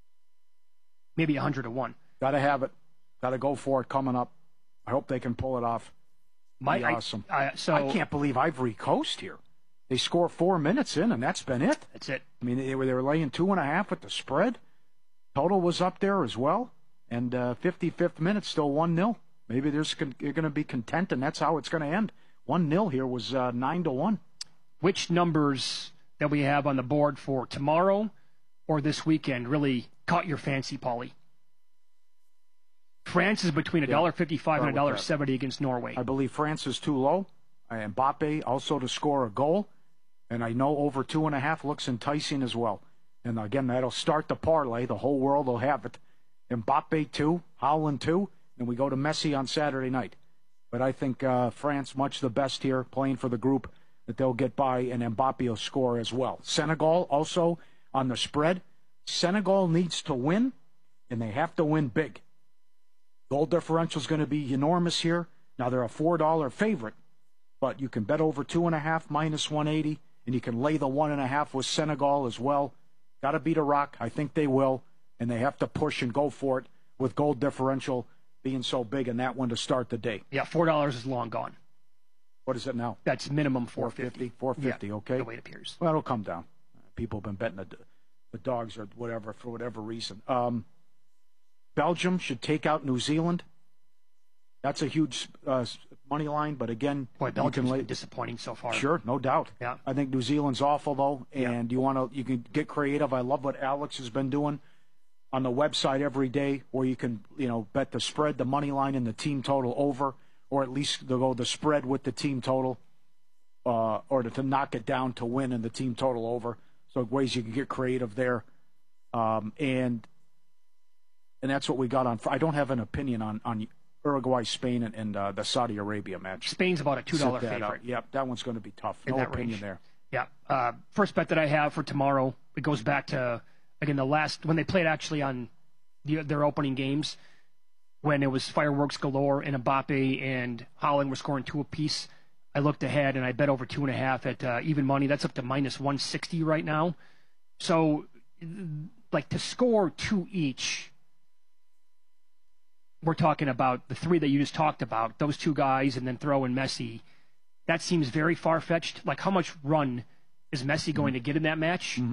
Speaker 2: Maybe 100 to 1.
Speaker 8: Got to have it. Got to go for it coming up. I hope they can pull it off. Awesome. I can't believe Ivory Coast here. They score 4 minutes in, and that's been it.
Speaker 2: That's it. I
Speaker 8: mean, they were laying 2.5 with the spread. Total was up there as well. And 55th minute, still 1-0. Maybe you're going to be content, and that's how it's going to end. 1-0 here was 9 to 1.
Speaker 2: Which numbers that we have on the board for tomorrow or this weekend really caught your fancy, Paulie? France is between $1.55 and $1.70 against Norway.
Speaker 8: I believe France is too low. Mbappe also to score a goal. And I know over 2.5 looks enticing as well. And again, that'll start the parlay. The whole world will have it. Mbappe 2, Haaland 2, and we go to Messi on Saturday night. But I think France much the best here, playing for the group that they'll get by, and Mbappe will score as well. Senegal also on the spread. Senegal needs to win, and they have to win big. Goal differential is going to be enormous here. Now, they're a $4 favorite, but you can bet over 2.5 minus 180, and you can lay the 1.5 with Senegal as well. Got to beat Iraq. I think they will, and they have to push and go for it with goal differential being so big in that one to start the day.
Speaker 2: Yeah, $4 is long gone.
Speaker 8: What is it now?
Speaker 2: That's minimum $4.50.
Speaker 8: $4.50,
Speaker 2: yeah,
Speaker 8: okay.
Speaker 2: The way it appears.
Speaker 8: Well, it'll come down. People have been betting the dogs or whatever for whatever reason. Belgium should take out New Zealand. That's a huge money line, but again,
Speaker 2: boy, Belgium's been disappointing so far.
Speaker 8: Sure, no doubt.
Speaker 2: Yeah.
Speaker 8: I think New Zealand's awful though, and you can get creative. I love what Alex has been doing on the website every day, where you can bet the spread, the money line, and the team total over, or at least to go the spread with the team total, or to knock it down to win and the team total over. So ways you can get creative there, and that's what we got on. I don't have an opinion on Uruguay, Spain, and the Saudi Arabia match.
Speaker 2: Spain's about a $2 favorite.
Speaker 8: Yep, that one's going to be tough. No opinion there.
Speaker 2: Yeah. First bet that I have for tomorrow, it goes back to, again, when they played actually on their opening games, when it was fireworks galore and Mbappe and Haaland were scoring 2 apiece. I looked ahead and I bet over 2.5 at even money. That's up to minus 160 right now. So, like, to score 2 each, we're talking about the 3 that you just talked about, those 2 guys, and then throw in Messi. That seems very far-fetched. Like, how much run is Messi going to get in that match?